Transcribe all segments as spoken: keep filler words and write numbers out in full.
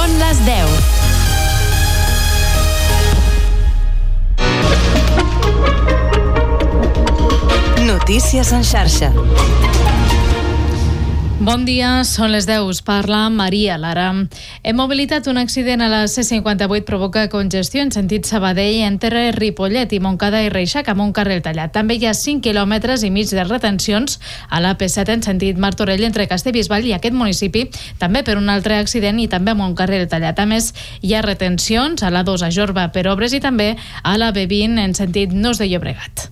Són les deu. Notícies en xarxa. Bon dia, són les deu. Parla Maria Lara. Hem mobilitat un accident a la C cinquanta-vuit provoca congestió en sentit Sabadell entre Ripollet i Montcada i Reixac amb un carril tallat. També hi ha cinc quilòmetres i mig de retencions a l'A P set en sentit Martorell entre Castellbisbal i aquest municipi, també per un altre accident i també amb un carril tallat. A més, hi ha retencions a l'A dos a Jorba per obres i també a la B vint en sentit Nus de Llobregat.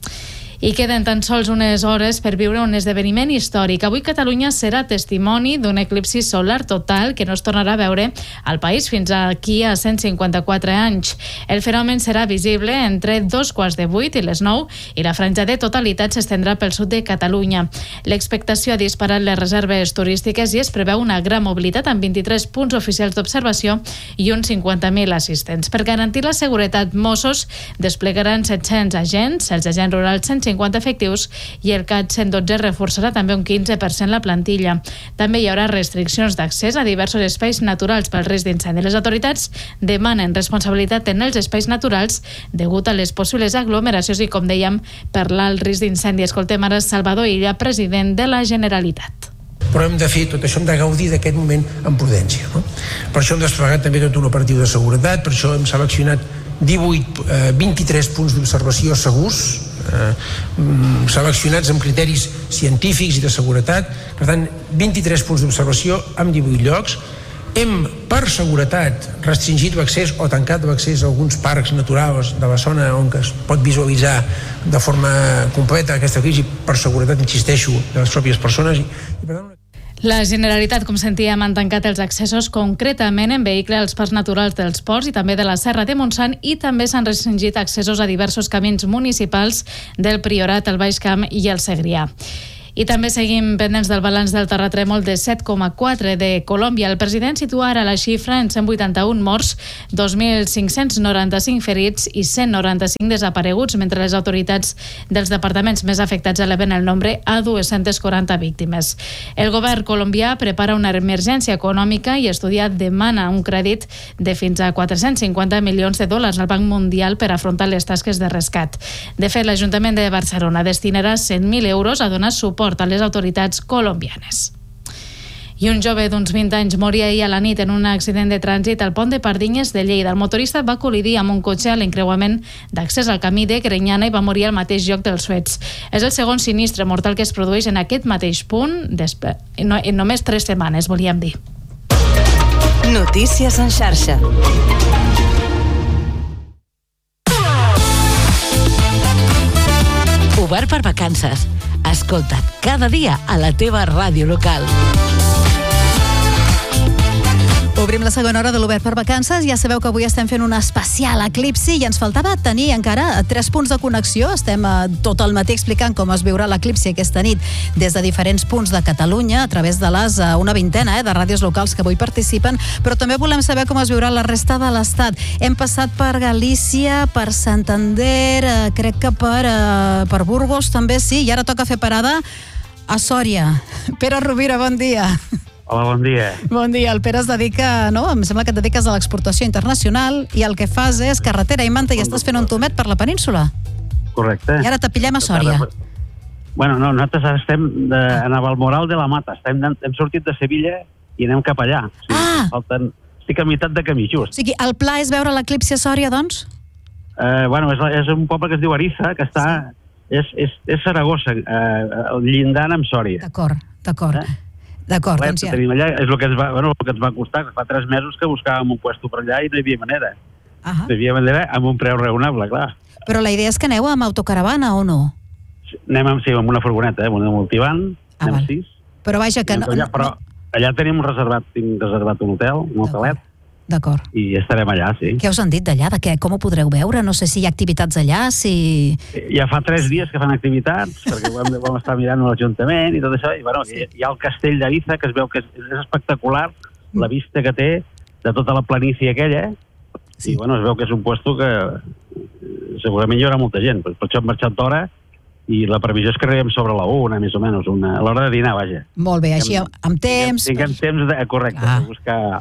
I queden tan sols unes hores per viure un esdeveniment històric. Avui Catalunya serà testimoni d'un eclipsi solar total que no es tornarà a veure al país fins aquí a cent cinquanta-quatre anys. El fenomen serà visible entre dos quarts de vuit i les nou i la franja de totalitat s'estendrà pel sud de Catalunya. L'expectació ha disparat les reserves turístiques i es preveu una gran mobilitat amb vint-i-tres punts oficials d'observació i uns cinquanta mil assistents. Per garantir la seguretat, Mossos desplegaran set-cents agents, els agents rurals cent cinquanta efectius i el C A T cent dotze reforçarà també un quinze per cent la plantilla. També hi haurà restriccions d'accés a diversos espais naturals pel risc d'incendi. Les autoritats demanen responsabilitat en els espais naturals degut a les possibles aglomeracions i, com dèiem, per l'alt risc d'incendi. Escoltem ara Salvador Illa, president de la Generalitat. Però hem de fer tot això, hem de gaudir d'aquest moment amb prudència, no? Per això hem desplegat també tot un operatiu de seguretat, per això hem seleccionat divuit, eh, vint-i-tres punts d'observació segurs, eh, seleccionats amb criteris científics i de seguretat. Per tant, vint-i-tres punts d'observació amb divuit llocs. Hem, per seguretat, restringit l'accés o tancat l'accés a alguns parcs naturals de la zona on es pot visualitzar de forma completa aquesta crisi, per seguretat, insisteixo, de les pròpies persones. I, per tant, La Generalitat, com sentíem, han tancat els accessos concretament en vehicle als parcs naturals dels Ports i també de la Serra de Montsant, i també s'han restringit accessos a diversos camins municipals del Priorat, el Baix Camp i el Segrià. I també seguim pendents del balanç del terratrèmol de set coma quatre de Colòmbia. El president situa ara la xifra en cent vuitanta-un morts, dos mil cinc-cents noranta-cinc ferits i cent noranta-cinc desapareguts, mentre les autoritats dels departaments més afectats eleven el nombre a dues-centes quaranta víctimes. El govern colombià prepara una emergència econòmica i estudia demana un crèdit de fins a quatre-cents cinquanta milions de dòlars al Banc Mundial per afrontar les tasques de rescat. De fet, l'Ajuntament de Barcelona destinarà cent mil euros a donar suport a les autoritats colombianes. I un jove d'uns vint anys moria ahir a la nit en un accident de trànsit al pont de Pardinyes de Lleida. El motorista va col·lidir amb un cotxe a l'encreuament d'accés al camí de Grenyana i va morir al mateix lloc dels fets. És el segon sinistre mortal que es produeix en aquest mateix punt despe- no, en només tres setmanes, volíem dir. Notícies en xarxa. Obert per vacances. Escolta't cada dia a la teva ràdio local. Obrim la segona hora de l'Obert per Vacances. Ja sabeu que avui estem fent un especial eclipsi i ens faltava tenir encara tres punts de connexió. Estem eh, tot el matí explicant com es viurà l'eclipsi aquesta nit des de diferents punts de Catalunya a través de les eh, una vintena eh, de ràdios locals que avui participen, però també volem saber com es viurà la resta de l'Estat. Hem passat per Galícia, per Santander, eh, crec que per, eh, per Burgos també, sí, i ara toca fer parada a Sòria. Pere Rovira, bon dia. Hola, bon dia. Bon dia. El Pere es dedica, no? Em sembla que et dediques a l'exportació internacional i el que fas és carretera i manta i estàs fent un tomet per la península. Correcte. I ara t'apillem a Sòria. Bueno, no, nosaltres estem de, a Navalmoral de la Mata. Estem, hem sortit de Sevilla i anem cap allà. O sigui, ah! Falten, estic a meitat de camí, just. O sigui, el pla és veure l'eclipsi a Sòria, doncs? Eh, bueno, és, és un poble que es diu Ariza, que està... Sí. És, és, és Saragossa, eh, llindant amb Sòria. D'acord, d'acord. Eh? D'acord, Res, doncs ja. Tenim allà, és el que, ens va, bueno, el que ens va costar. Fa tres mesos que buscàvem un puesto per allà i no hi havia manera. Uh -huh. No hi havia manera amb un preu raonable, clar. Però la idea és que aneu amb autocaravana o no? Sí, anem amb, sí, amb una furgoneta, eh, amb una multivan, ah, anem val. sis. Però vaja que no... Allà, però no... allà tenim reservat, tinc reservat un hotel, un hotelet. D'acord. I estarem allà, sí. Què us han dit d'allà? De què? Com ho podreu veure? No sé si hi ha activitats allà, si... Ja fa tres dies que fan activitats, perquè ho vam, vam estar mirant l'Ajuntament i tot això, i bueno, sí. Hi ha el castell d'Ariza, que es veu que és, és espectacular, mm. la vista que té de tota la planícia aquella, sí. I bueno, es veu que és un puesto que segurament hi haurà molta gent, per això hem marxat d'hora, i la previsió és que arribem sobre la una, més o menys, una, a l'hora de dinar, vaja. Molt bé, així amb, amb temps... Tinguem, tinguem temps, de, correcte, ah. de buscar...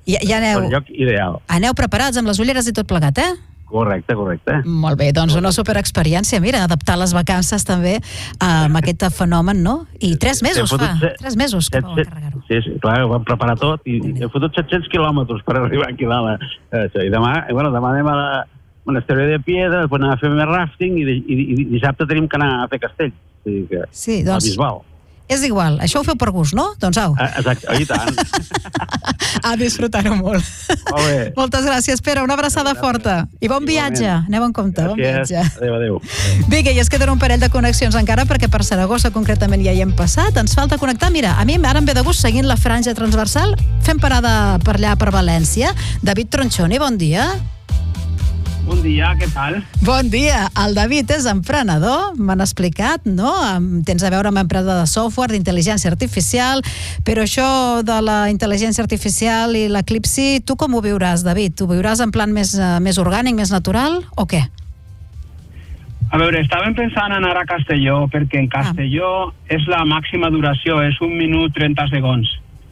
I, i aneu, un lloc ideal. Aneu preparats amb les ulleres i tot plegat, eh? Correcte, correcte. Molt bé, doncs una superexperiència, mira, adaptar les vacances també amb aquest fenomen, no? I tres mesos fa, tres mesos que vau carregar-ho. Sí, sí, clar, ho vam preparar tot i he fotut set-cents quilòmetres per arribar aquí dalt. I demà, bueno, demà anem a la Monasterio de Piedra, després anem a fer més rafting i, i, i dissabte tenim que anar a fer castell. O sigui que, sí, doncs... a Bisbal. És igual, això ho feu per gust, no? Doncs au. Exacte, i tant. A disfrutar-ho molt. Molt bé. Moltes gràcies, Pere, una abraçada forta. I bon viatge, aneu en compte, bon viatge. Adéu, adéu. Vinga, i es queden un parell de connexions encara, perquè per Saragossa concretament ja hi hem passat. Ens falta connectar, mira, a mi ara em ve de gust seguint la franja transversal, fem parada per allà, per València. David Tronchoni, bon dia. Bon dia, què tal? Bon dia. El David és emprenedor, m'han explicat, no? Tens a veure amb empresa de software, d'intel·ligència artificial, però això de la intel·ligència artificial i l'eclipsi, tu com ho viuràs, David? Ho viuràs en plan més, més orgànic, més natural, o què? A veure, estàvem pensant en anar a Castelló, perquè en Castelló ah. és la màxima duració, és un minut trenta segons.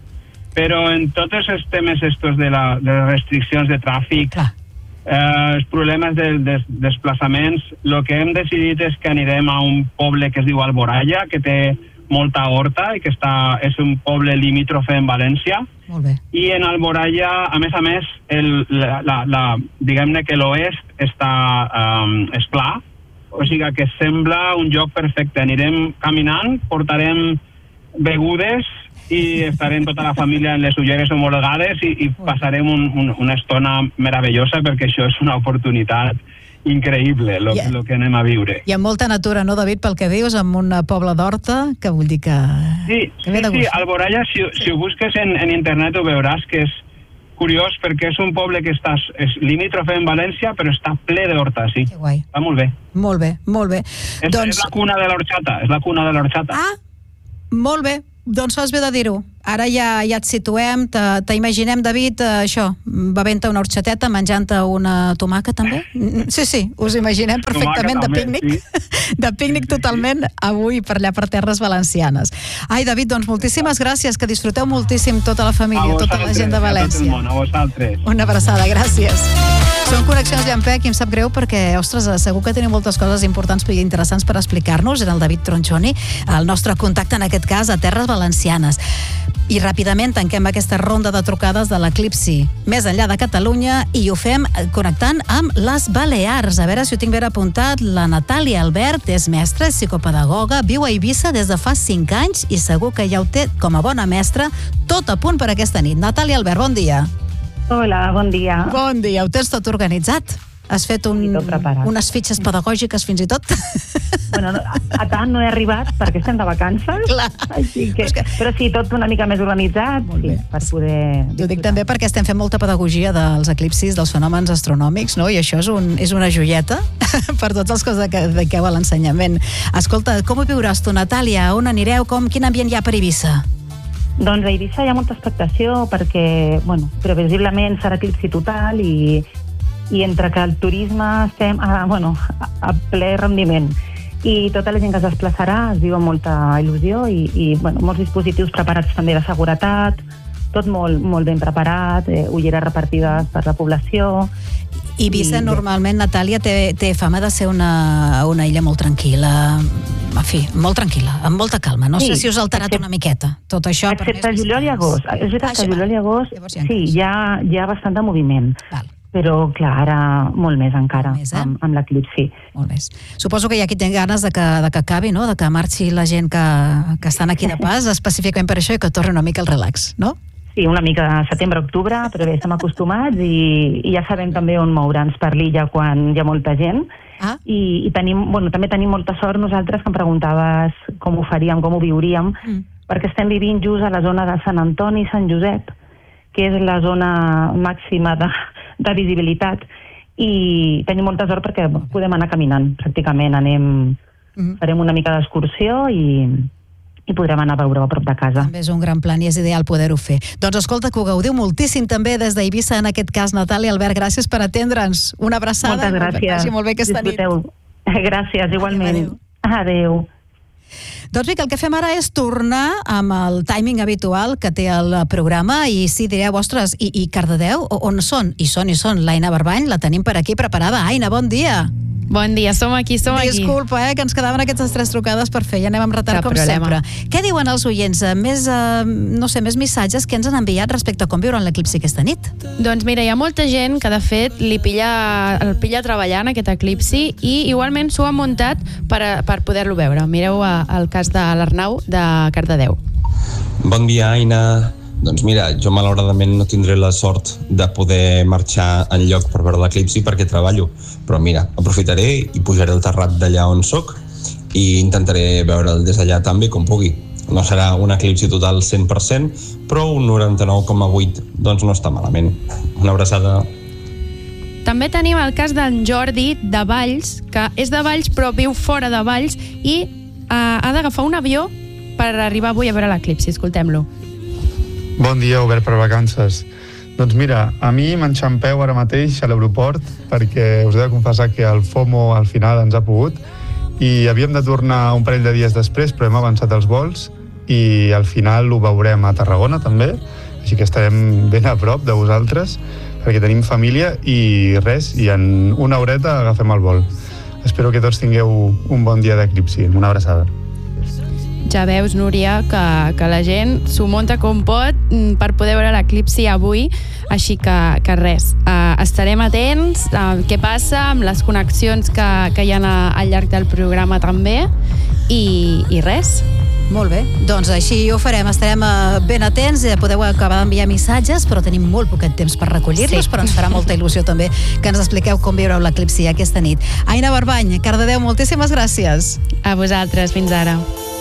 Però en tots els temes estos de, la, de les restriccions de tràfic, ah. Eh, els problemes de, de desplaçaments, el que hem decidit és que anirem a un poble que es diu Alboraya, que té molta horta i que està, és un poble limítrofe en València. Molt bé. I en Alboraya, a més a més, el, la, la, la, diguem-ne que l'oest està um, és pla, o sigui que sembla un lloc perfecte. Anirem caminant, portarem begudes i estarem tota la família en les ulleres homologades i, i passarem un, un, una estona meravellosa, perquè això és una oportunitat increïble, el yeah. que anem a viure. Hi ha molta natura, no, David, pel que dius, amb un poble d'horta, que vull dir que... Sí, que sí, sí, Alboraya, si, sí. si ho busques en, en internet ho veuràs que és curiós, perquè és un poble que està, és limítrofe en València, però està ple d'horta, sí. Que guai. Està molt bé. Molt bé, molt bé. És, doncs... és la cuna de l'horchata, és la cuna de l'horchata. Ah, molt bé. Doncs fas bé de dir-ho. Ara ja, ja et situem, t'imaginem, David, això, bevent-te una horxateta, menjant-te una tomàca, també? Sí, sí, us imaginem perfectament de pícnic, sí. de pícnic totalment avui per allà per terres valencianes. Ai, David, doncs moltíssimes gràcies, que disfruteu moltíssim tota la família, tota la gent de València. A tot el món, a vosaltres. Una abraçada, gràcies. Són Connexions Llampec i em sap greu perquè, ostres, segur que teniu moltes coses importants i interessants per explicar-nos. Era el David Tronchoni, el nostre contacte en aquest cas a terres valencianes. I ràpidament tanquem aquesta ronda de trucades de l'eclipsi més enllà de Catalunya i ho fem connectant amb les Balears. A veure si ho tinc ben apuntat. La Natàlia Albert és mestra, és psicopedagoga, viu a Eivissa des de fa cinc anys i segur que ja ho té com a bona mestra tot a punt per aquesta nit. Natàlia Albert, bon dia. Hola, bon dia. Bon dia, ho tens tot organitzat? Has fet un, unes fitxes pedagògiques fins i tot? Bueno, no, a tant no he arribat perquè estem de vacances. Clar. Així que, que... Però sí, tot una mica més organitzat, sí, per poder... Ho dic també perquè estem fent molta pedagogia dels eclipsis, dels fenòmens astronòmics, no? I això és, un, és una joieta per tots els que us dediqueu a l'ensenyament. Escolta, com ho viuràs tu, Natàlia? On anireu? Com, quin ambient hi ha per Eivissa? Doncs a Eivissa hi ha molta expectació perquè, bueno, previsiblement serà eclipsi total i, i entre que el turisme estem a, bueno, a, a ple rendiment i tota la gent que es desplaçarà es viu amb molta il·lusió i, i bueno, molts dispositius preparats també de seguretat, tot molt, molt ben preparat, eh, ulleres repartides per la població. Eivissa I... normalment, Natàlia, té, té fama de ser una, una illa molt tranquil·la, en fi, molt tranquil·la, amb molta calma. No sí, sé si us ha alterat excepte, una miqueta tot això. Excepte juliol i agost. És veritat que juliol i agost, sí, hi ha, hi ha bastant de moviment. Val. Però, clar, ara molt més encara, molt més, eh? amb, amb l'eclipsi. Molt més. Suposo que hi ha qui té ganes de que, de que acabi, no? De que marxi la gent que, que estan aquí de pas, específicament per això, i que torni una mica el relax, no? Sí, una mica de setembre-octubre, però bé, estem acostumats i, i ja sabem també on moure'ns per l'illa quan hi ha molta gent. Ah. I, i tenim, bueno, també tenim molta sort nosaltres, que em preguntaves com ho faríem, com ho viuríem, mm. perquè estem vivint just a la zona de Sant Antoni i Sant Josep, que és la zona màxima de, de visibilitat, i tenim molta sort perquè podem anar caminant, pràcticament anem, mm. farem una mica d'excursió i... i podrem anar a veure a prop de casa. També és un gran plan i és ideal poder-ho fer. Doncs escolta, que ho gaudiu moltíssim també des d'Eivissa, en aquest cas, Natàlia Albert, gràcies per atendre'ns. Una abraçada. Moltes gràcies. Molt bé aquesta nit. Gràcies, igualment. Adéu. Adéu. Doncs bé, el que fem ara és tornar amb el timing habitual que té el programa i si direu, ostres, i, i Cardedeu, on són? I són, i són. L'Aina Barbany la tenim per aquí preparada. Aina, bon dia. Bon dia, som aquí, som aquí. Disculpa, eh, que ens quedaven aquestes tres trucades per fer, ja anem amb retard Cap com problema. sempre. Què diuen els oients? Més, eh, no sé, més missatges que ens han enviat respecte a com viuran l'eclipsi aquesta nit? Doncs mira, hi ha molta gent que de fet li pilla, el pilla treballant aquest eclipsi i igualment s'ho ha muntat per, a, per poder-lo veure. Mireu a, el cas de l'Arnau de Cardedeu. Bon dia, Aina. Doncs mira, jo malauradament no tindré la sort de poder marxar enlloc per veure l'eclipsi perquè treballo, però mira, aprofitaré i pujaré al terrat d'allà on soc i intentaré veure'l des d'allà tan bé com pugui. No serà un eclipsi total cent per cent, però un noranta-nou coma vuit doncs no està malament. Una abraçada. També tenim el cas d'en Jordi de Valls, que és de Valls però viu fora de Valls i eh, ha d'agafar un avió per arribar avui a veure l'eclipsi. Escoltem-lo. Bon dia, Obert per Vacances. Doncs mira, a mi m'enxampeu ara mateix a l'aeroport perquè us he de confessar que el FOMO al final ens ha pogut i havíem de tornar un parell de dies després, però hem avançat els vols i al final ho veurem a Tarragona també, així que estarem ben a prop de vosaltres perquè tenim família i res, i en una horeta agafem el vol. Espero que tots tingueu un bon dia d'eclipsi. Una abraçada. Ja veus, Núria, que, que la gent s'ho munta com pot per poder veure l'eclipsi avui, així que, que res, uh, estarem atents a què passa amb les connexions que, que hi ha al llarg del programa també, i, i res. Molt bé, doncs així ho farem, estarem ben atents, podeu acabar d'enviar missatges, però tenim molt poquet temps per recollir-los, sí. Però ens farà molta il·lusió també que ens expliqueu com viureu l'eclipsi aquesta nit. Aina Barbany, Cardedeu, moltíssimes gràcies. A vosaltres, fins ara.